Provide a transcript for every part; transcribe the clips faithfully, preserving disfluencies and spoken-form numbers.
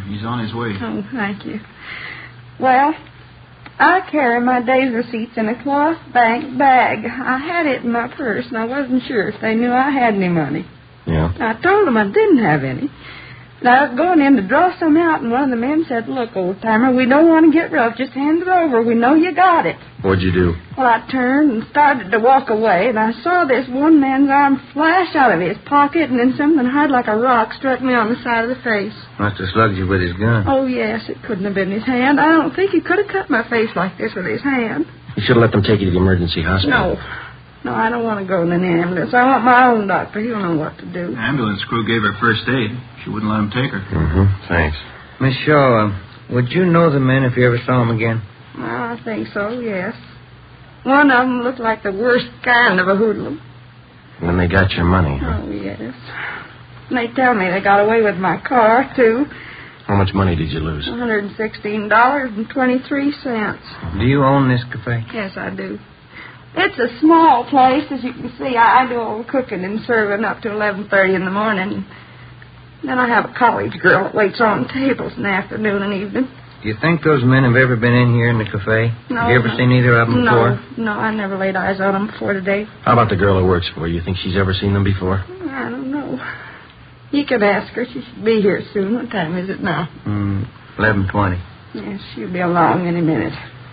He's on his way. Oh, thank you. Well, I carry my day's receipts in a cloth bank bag. I had it in my purse, and I wasn't sure if they knew I had any money. Yeah? I told them I didn't have any. And I was going in to draw some out, and one of the men said, "Look, old-timer, we don't want to get rough. Just hand it over. We know you got it." What'd you do? Well, I turned and started to walk away, and I saw this one man's arm flash out of his pocket, and then something hard like a rock struck me on the side of the face. Must have slugged you with his gun. Oh, yes, it couldn't have been his hand. I don't think he could have cut my face like this with his hand. You should have let them take you to the emergency hospital. No. No, I don't want to go in an ambulance. I want my own doctor. He'll know what to do. The ambulance crew gave her first aid. She wouldn't let him take her. Mm-hmm. Thanks. Miss Shaw, uh, would you know the men if you ever saw them again? Well, I think so, yes. One of them looked like the worst kind of a hoodlum. And then they got your money, huh? Oh, yes. And they tell me they got away with my car, too. How much money did you lose? one hundred sixteen dollars and twenty-three cents. Do you own this cafe? Yes, I do. It's a small place, as you can see. I, I do all the cooking and serving up to eleven thirty in the morning. Then I have a college girl that waits on tables in the afternoon and evening. Do you think those men have ever been in here in the cafe? No. Have you ever no. seen either of them no, before? No, I never laid eyes on them before today. How about the girl who works for you? You think she's ever seen them before? I don't know. You can ask her. She should be here soon. What time is it now? Mm, eleven twenty. Yes, she'll be along any minute.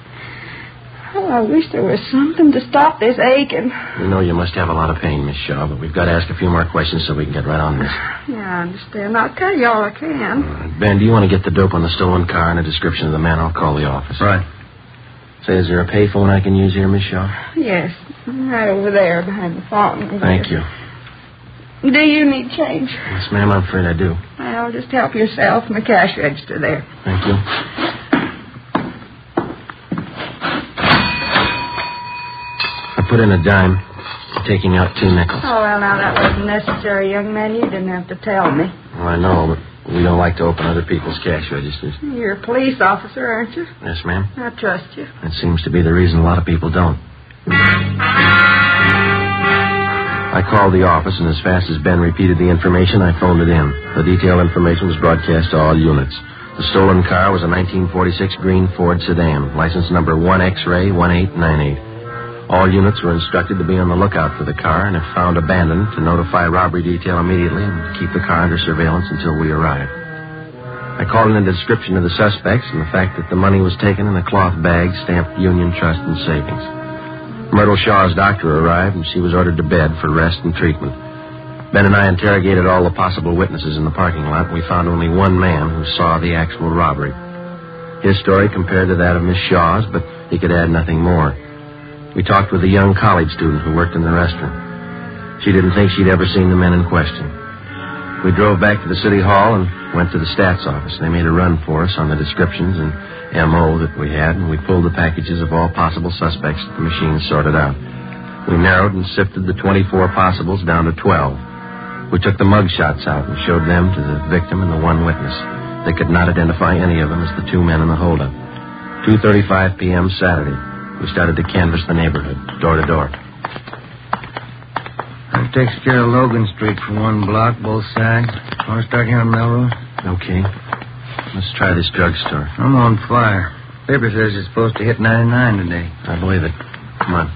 Oh, I wish there was something to stop this aching. We know you must have a lot of pain, Miss Shaw, but we've got to ask a few more questions so we can get right on this. Yeah, I understand. I'll tell you all I can. Uh, Ben, do you want to get the dope on the stolen car and a description of the man? I'll call the office. Right. Say, is there a payphone I can use here, Miss Shaw? Yes, right over there behind the fountain. over Thank there. you. Do you need change? Yes, ma'am, I'm afraid I do. Well, just help yourself in the cash register there. Thank you. I put in a dime, taking out two nickels. Oh, well, now, that wasn't necessary, young man. You didn't have to tell me. Well, I know, but we don't like to open other people's cash registers. You're a police officer, aren't you? Yes, ma'am. I trust you. That seems to be the reason a lot of people don't. I called the office, and as fast as Ben repeated the information, I phoned it in. The detailed information was broadcast to all units. The stolen car was a nineteen forty-six green Ford sedan, license number one X-ray one eight nine eight. All units were instructed to be on the lookout for the car, and if found abandoned, to notify robbery detail immediately and keep the car under surveillance until we arrived. I called in a description of the suspects and the fact that the money was taken in a cloth bag stamped Union Trust and Savings. Myrtle Shaw's doctor arrived, and she was ordered to bed for rest and treatment. Ben and I interrogated all the possible witnesses in the parking lot, and we found only one man who saw the actual robbery. His story compared to that of Miss Shaw's, but he could add nothing more. We talked with a young college student who worked in the restaurant. She didn't think she'd ever seen the men in question. We drove back to the city hall and went to the stats office. They made a run for us on the descriptions and M O that we had, and we pulled the packages of all possible suspects that the machine sorted out. We narrowed and sifted the twenty-four possibles down to twelve. We took the mug shots out and showed them to the victim and the one witness. They could not identify any of them as the two men in the holdup. two thirty-five p.m. Saturday. We started to canvass the neighborhood, door to door. That takes care of Logan Street for one block, both sides. Want to start here on Melrose? Okay. Let's try this drugstore. I'm on fire. Paper says it's supposed to hit ninety-nine today. I believe it. Come on.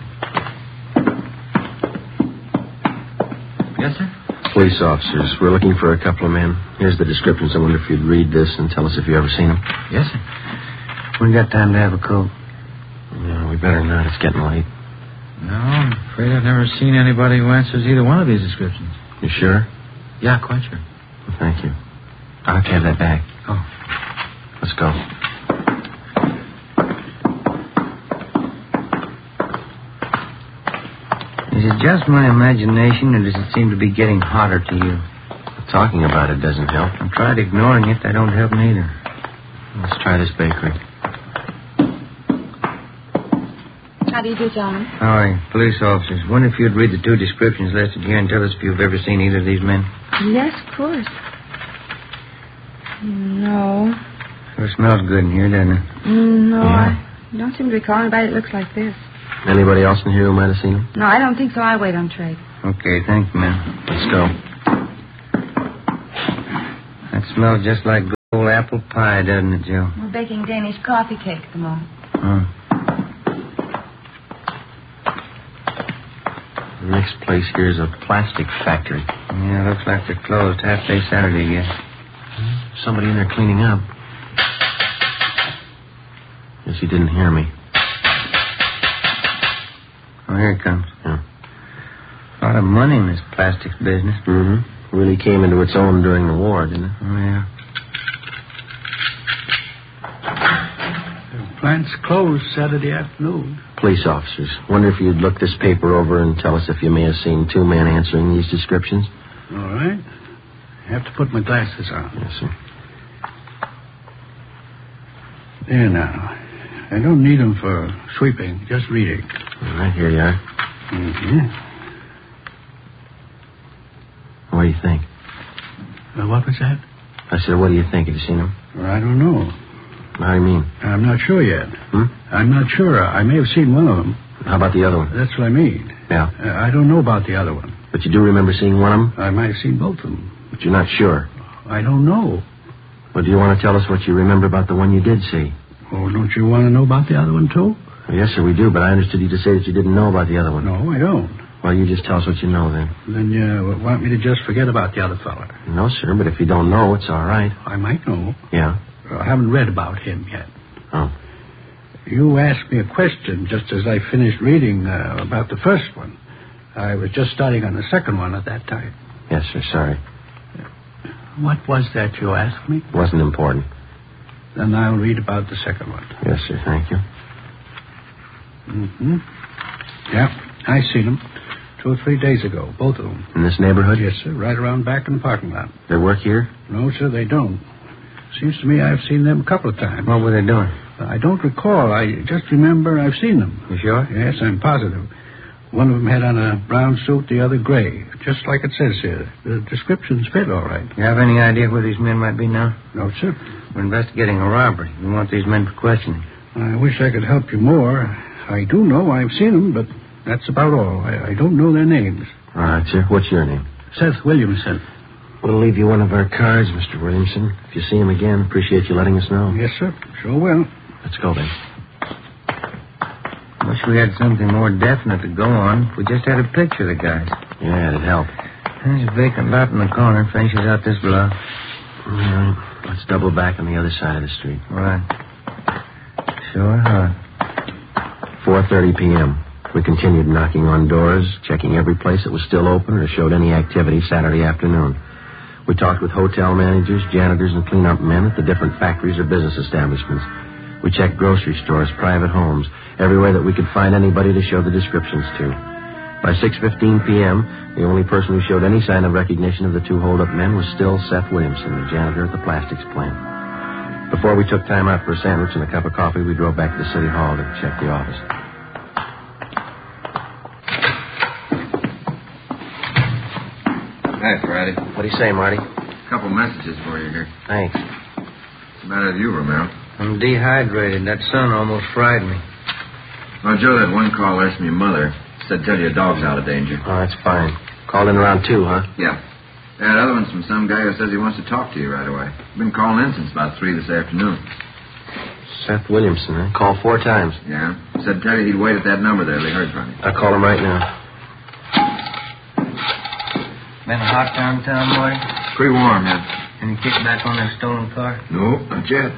Yes, sir? Police officers. We're looking for a couple of men. Here's the descriptions. I wonder if you'd read this and tell us if you've ever seen them. Yes, sir. We got time to have a coat. No, we better not. It's getting late. No, I'm afraid I've never seen anybody who answers either one of these descriptions. You sure? Yeah, quite sure. Well, thank you. I'll have to have that back. Oh. Let's go. Is it just my imagination, or does it seem to be getting hotter to you? Talking about it doesn't help. I've tried ignoring it. I don't help neither. Let's try this bakery. How do you do, John? Hi, police officers. Wonder if you'd read the two descriptions listed here and tell us if you've ever seen either of these men. Yes, of course. No. Sure smells good in here, doesn't it? Mm, no, Yeah. I don't seem to be calling anybody that looks like this. Anybody else in here who might have seen him? No, I don't think so. I wait on trade. Okay, thank you, ma'am. Let's go. That smells just like Old apple pie, doesn't it, Joe? We're baking Danish coffee cake at the moment. Oh. The next place here is a plastic factory. Yeah, looks like they're closed half day Saturday, I guess. Somebody in there cleaning up. Guess he didn't hear me. Oh, here it comes. Yeah. A lot of money in this plastics business. Mm-hmm. Really came into its own during the war, didn't it? Oh, yeah. The plant's closed Saturday afternoon. Police officers. Wonder if you'd look this paper over and tell us if you may have seen two men answering these descriptions. All right. I have to put my glasses on. Yes, sir. There now. I don't need them for sweeping, just reading. All right, here you are. Mm-hmm. What do you think? Uh, what was that? I said, what do you think? Have you seen them? Well, I don't know. How do you mean? I'm not sure yet. Hmm? I'm not sure. I may have seen one of them. How about the other one? That's what I mean. Yeah. Uh, I don't know about the other one. But you do remember seeing one of them? I might have seen both of them. But you're not sure. I don't know. Well, do you want to tell us what you remember about the one you did see? Oh, don't you want to know about the other one, too? Well, yes, sir, we do, but I understood you to say that you didn't know about the other one. No, I don't. Well, you just tell us what you know, then. Then you want me to just forget about the other fella? No, sir, but if you don't know, it's all right. I might know. Yeah? I haven't read about him yet. Oh. You asked me a question just as I finished reading uh, about the first one. I was just starting on the second one at that time. Yes, sir, sorry. What was that you asked me? Wasn't important. Then I'll read about the second one. Yes, sir, thank you. Mm-hmm. Yeah, I seen them two or three days ago, both of them. In this neighborhood? Yes, sir, right around back in the parking lot. They work here? No, sir, they don't. Seems to me I've seen them a couple of times. What were they doing? I don't recall. I just remember I've seen them. You sure? Yes, I'm positive. One of them had on a brown suit, the other gray, just like it says here. The descriptions fit all right. You have any idea where these men might be now? No, sir. We're investigating a robbery. We want these men for questioning. I wish I could help you more. I do know I've seen them, but that's about all. I, I don't know their names. All right, sir. What's your name? Seth Williamson. We'll leave you one of our cards, Mister Williamson. If you see him again, appreciate you letting us know. Yes, sir. Sure will. Let's go, then. Wish we had something more definite to go on. If we just had a picture of the guys. Yeah, it'd help. There's a vacant lot in the corner. Finishes out this block. All right. Let's double back on the other side of the street. Right. Sure, huh? four thirty p.m. We continued knocking on doors, checking every place that was still open or showed any activity Saturday afternoon. We talked with hotel managers, janitors, and cleanup men at the different factories or business establishments. We checked grocery stores, private homes, everywhere that we could find anybody to show the descriptions to. By six fifteen p.m., the only person who showed any sign of recognition of the two hold-up men was still Seth Williamson, the janitor at the plastics plant. Before we took time out for a sandwich and a cup of coffee, we drove back to the city hall to check the office. Hi, Friday. What do you say, Marty? A couple messages for you here. Thanks. What's the matter with you, Romero? I'm dehydrated. That sun almost fried me. Oh, Joe, that one call asked me your mother. Said tell your dog's out of danger. Oh, that's fine. Called in around two, huh? Yeah. That other one's from some guy who says he wants to talk to you right away. Been calling in since about three this afternoon. Seth Williamson, eh? Called four times. Yeah. Said tell you he'd wait at that number there. They heard from you. I'll call him right now. Been hot downtown, boy? Pretty warm, yeah. Any kickback on that stolen car? No, not yet.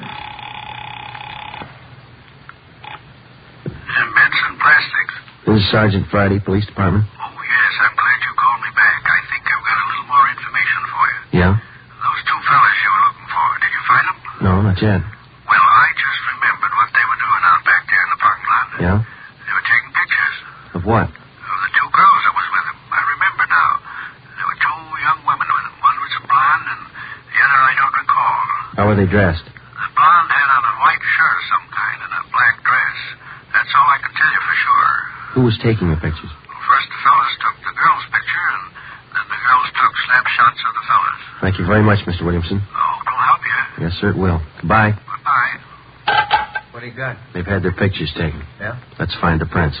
Benson Plastics. This is Sergeant Friday, Police Department. Oh, yes, I'm glad you called me back. I think I've got a little more information for you. Yeah? Those two fellas you were looking for, did you find them? No, not yet. Well, I just remembered what they were doing out back there in the parking lot. Yeah? They were taking pictures Of what? of the two girls that was with them. I remember now. There were two young women with them. One was a blonde, and the other I don't recall. How were they dressed? The blonde had on a white shirt of some kind and a black dress. That's all I can tell you for sure. Who was taking the pictures? First the fellas took the girl's picture, and then the girls took snapshots of the fellas. Thank you very much, Mister Williamson. Oh, it'll help you. Yes, sir, it will. Goodbye. Goodbye. What do you got? They've had their pictures taken. Yeah? Let's find the prints.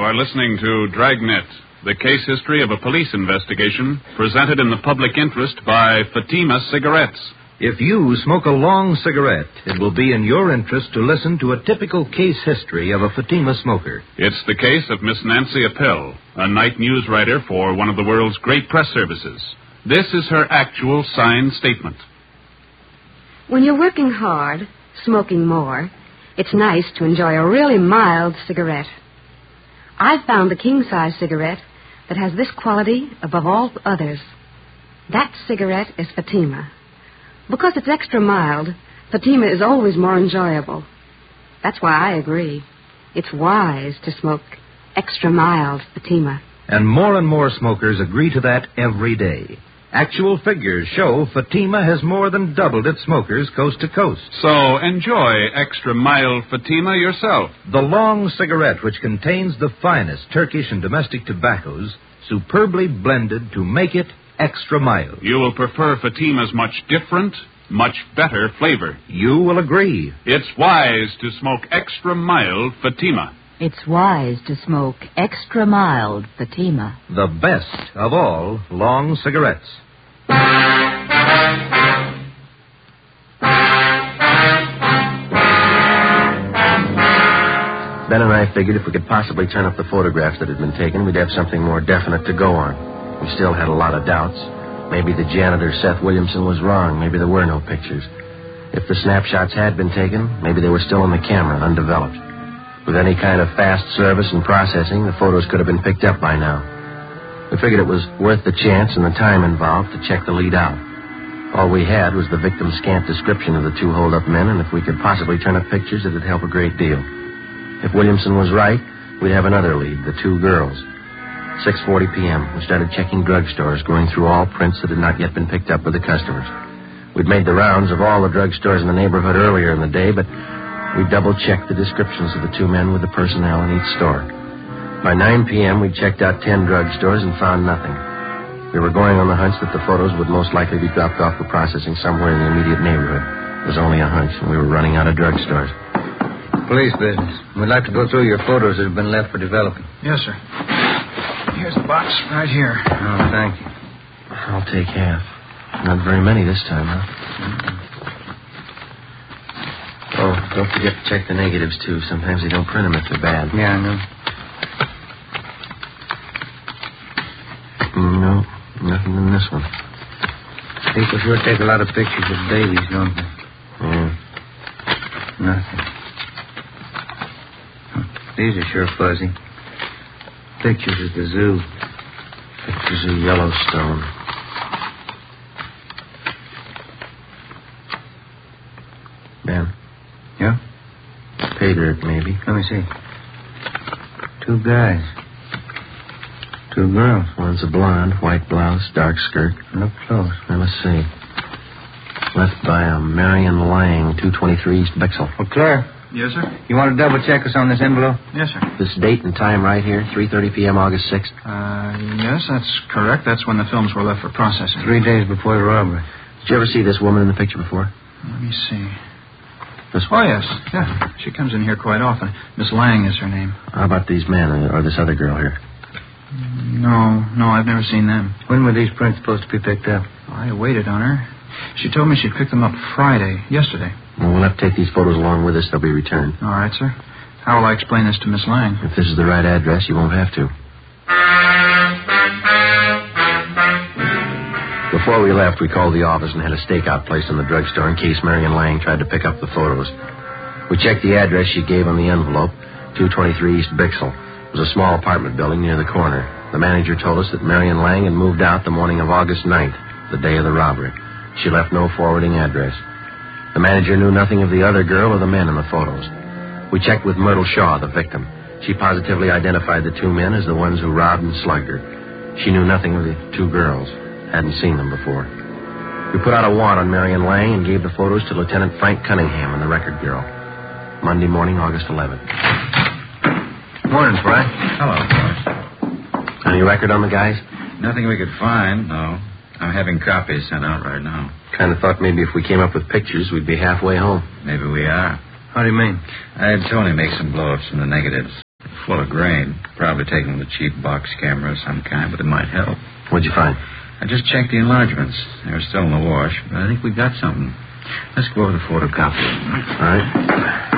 are listening to Dragnet, the case history of a police investigation presented in the public interest by Fatima Cigarettes. If you smoke a long cigarette, it will be in your interest to listen to a typical case history of a Fatima smoker. It's the case of Miss Nancy Appel, a night news writer for one of the world's great press services. This is her actual signed statement. When you're working hard, smoking more, it's nice to enjoy a really mild cigarette. I've found the king-size cigarette that has this quality above all others. That cigarette is Fatima. Because it's extra mild, Fatima is always more enjoyable. That's why I agree. It's wise to smoke extra mild Fatima. And more and more smokers agree to that every day. Actual figures show Fatima has more than doubled its smokers coast to coast. So enjoy extra mild Fatima yourself. The long cigarette, which contains the finest Turkish and domestic tobaccos, superbly blended to make it extra mild. You will prefer Fatima's much different, much better flavor. You will agree. It's wise to smoke extra mild Fatima. It's wise to smoke extra mild Fatima. The best of all long cigarettes. Ben and I figured if we could possibly turn up the photographs that had been taken, we'd have something more definite to go on. We still had a lot of doubts. Maybe the janitor, Seth Williamson, was wrong. Maybe there were no pictures. If the snapshots had been taken, maybe they were still in the camera, undeveloped. With any kind of fast service and processing, the photos could have been picked up by now. We figured it was worth the chance and the time involved to check the lead out. All we had was the victim's scant description of the two hold-up men, and if we could possibly turn up pictures, it'd help a great deal. If Williamson was right, we'd have another lead, the two girls. six forty p.m., we started checking drugstores, going through all prints that had not yet been picked up with the customers. We'd made the rounds of all the drugstores in the neighborhood earlier in the day, but we double-checked the descriptions of the two men with the personnel in each store. By nine p.m., we checked out ten drugstores and found nothing. We were going on the hunch that the photos would most likely be dropped off for processing somewhere in the immediate neighborhood. It was only a hunch, and we were running out of drugstores. Police business. We'd like to go through your photos that have been left for developing. Yes, sir. Here's the box right here. Oh, thank you. I'll take half. Not very many this time, huh? Oh, don't forget to check the negatives, too. Sometimes they don't print them if they're bad. Yeah, I know. No, nothing in this one. People sure take a lot of pictures of babies, don't they? Yeah. Nothing. These are sure fuzzy. Pictures of the zoo. Pictures of Yellowstone. Ben. Yeah? Pay dirt, maybe. Let me see. Two guys. Two girls. One's a blonde, white blouse, dark skirt. Look close. Now, let's see. Left by a Marion Lang, two twenty-three East Bixel. Well, Claire. Yes, sir? You want to double-check us on this envelope? Yes, sir. This date and time right here, three thirty p.m., August sixth. Uh, yes, that's correct. That's when the films were left for processing. Three days before the robbery. Did you ever see this woman in the picture before? Let me see. This Oh, yes. Yeah. She comes in here quite often. Miss Lang is her name. How about these men or, or this other girl here? No, no, I've never seen them. When were these prints supposed to be picked up? I waited on her. She told me she'd pick them up Friday, yesterday. Well, we'll have to take these photos along with us. They'll be returned. All right, sir. How will I explain this to Miss Lang? If this is the right address, you won't have to. Before we left, we called the office and had a stakeout placed in the drugstore in case Marion Lang tried to pick up the photos. We checked the address she gave on the envelope, two twenty-three East Bixel. It was a small apartment building near the corner. The manager told us that Marion Lang had moved out the morning of August ninth, the day of the robbery. She left no forwarding address. The manager knew nothing of the other girl or the men in the photos. We checked with Myrtle Shaw, the victim. She positively identified the two men as the ones who robbed and slugged her. She knew nothing of the two girls. Hadn't seen them before. We put out a warrant on Marion Lang and gave the photos to Lieutenant Frank Cunningham and the record bureau. Monday morning, August eleventh. Morning, Frank. Hello, boys. Any record on the guys? Nothing we could find, no. I'm having copies sent out right now. Kind of thought maybe if we came up with pictures, we'd be halfway home. Maybe we are. How do you mean? I had Tony make some blow-ups from the negatives. full of grain. Probably taken with a cheap box camera of some kind, but it might help. What'd you find? I just checked the enlargements. They were still in the wash, but I think we got something. Let's go over the photocopy. All right.